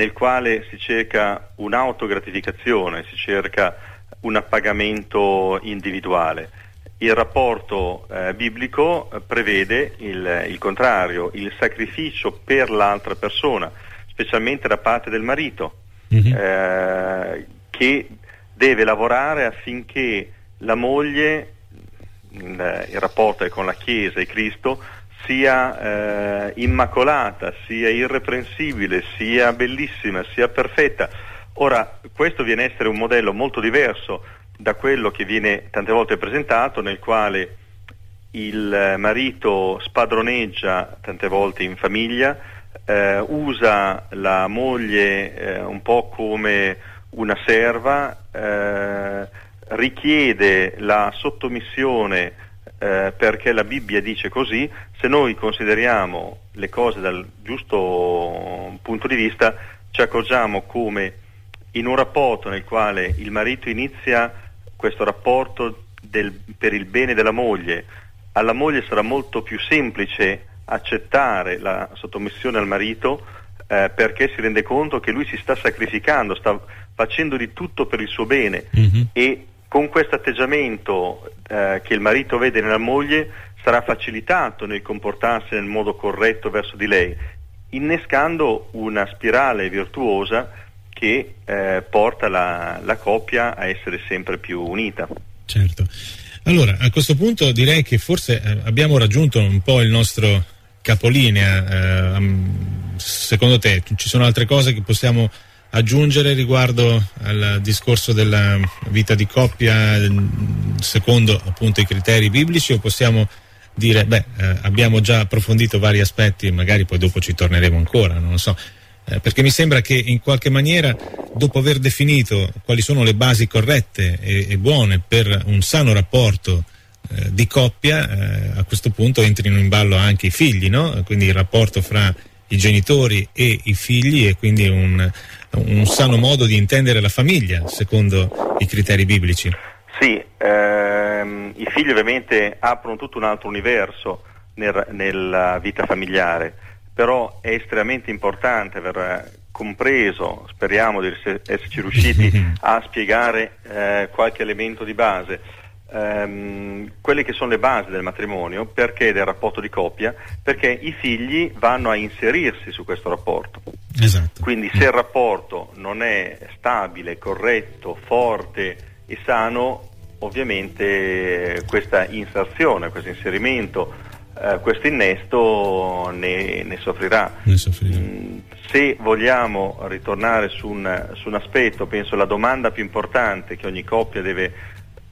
nel quale si cerca un'autogratificazione, si cerca un appagamento individuale. Il rapporto biblico prevede il contrario, il sacrificio per l'altra persona, specialmente da parte del marito, che deve lavorare affinché la moglie, il rapporto con la Chiesa e Cristo, sia immacolata, sia irreprensibile, sia bellissima, sia perfetta. Ora, questo viene a essere un modello molto diverso da quello che viene tante volte presentato, nel quale il marito spadroneggia tante volte in famiglia, usa la moglie un po' come una serva, richiede la sottomissione perché la Bibbia dice così. Se noi consideriamo le cose dal giusto punto di vista, ci accorgiamo come in un rapporto nel quale il marito inizia questo rapporto per il bene della moglie, alla moglie sarà molto più semplice accettare la sottomissione al marito, perché si rende conto che lui si sta sacrificando, sta facendo di tutto per il suo bene, e con questo atteggiamento che il marito vede nella moglie sarà facilitato nel comportarsi nel modo corretto verso di lei, innescando una spirale virtuosa che porta la coppia a essere sempre più unita. Certo. Allora, a questo punto direi che forse abbiamo raggiunto un po' il nostro capolinea. Secondo te ci sono altre cose che possiamo aggiungere riguardo al discorso della vita di coppia secondo appunto i criteri biblici, o possiamo dire abbiamo già approfondito vari aspetti, magari poi dopo ci torneremo ancora, non lo so, perché mi sembra che in qualche maniera, dopo aver definito quali sono le basi corrette e buone per un sano rapporto di coppia, a questo punto entrino in ballo anche i figli, no? Quindi il rapporto fra i genitori e i figli, e quindi un sano modo di intendere la famiglia secondo i criteri biblici. Sì, i figli ovviamente aprono tutto un altro universo nella vita familiare, però è estremamente importante aver compreso, speriamo di esserci riusciti a spiegare qualche elemento di base, quelle che sono le basi del matrimonio, perché del rapporto di coppia, perché i figli vanno a inserirsi su questo rapporto. Esatto. Quindi se il rapporto non è stabile, corretto, forte e sano, ovviamente questa inserzione, questo inserimento, questo innesto ne soffrirà. Se vogliamo ritornare su un aspetto, penso la domanda più importante che ogni coppia deve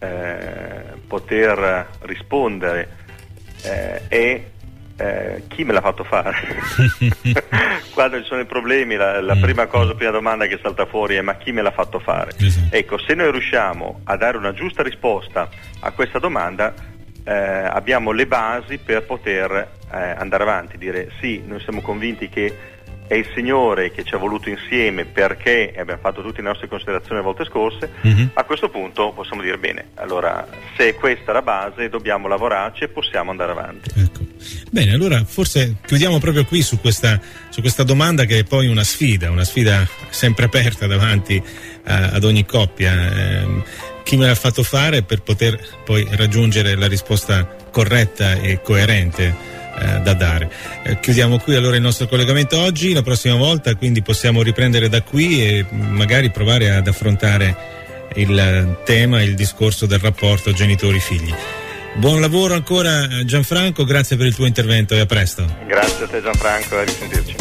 poter rispondere è chi me l'ha fatto fare? Quando ci sono i problemi, la prima domanda che salta fuori è: ma chi me l'ha fatto fare? Esatto. Ecco, se noi riusciamo a dare una giusta risposta a questa domanda, abbiamo le basi per poter andare avanti, dire sì, noi siamo convinti che è il Signore che ci ha voluto insieme, perché abbiamo fatto tutte le nostre considerazioni le volte scorse. A questo punto possiamo dire: bene, allora se questa è la base, dobbiamo lavorarci e possiamo andare avanti. Ecco. Bene, allora forse chiudiamo proprio qui su questa domanda, che è poi una sfida sempre aperta davanti ad ogni coppia. Chi me l'ha fatto fare, per poter poi raggiungere la risposta corretta e coerente da dare. Chiudiamo qui allora il nostro collegamento oggi. La prossima volta quindi possiamo riprendere da qui e magari provare ad affrontare il tema, il discorso del rapporto genitori-figli. Buon lavoro ancora Gianfranco, grazie per il tuo intervento e a presto. Grazie a te Gianfranco, a risentirci.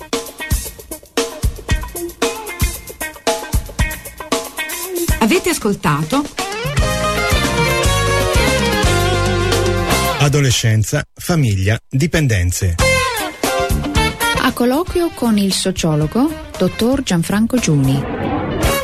Avete ascoltato Adolescenza, famiglia, dipendenze. A colloquio con il sociologo dottor Gianfranco Giuni.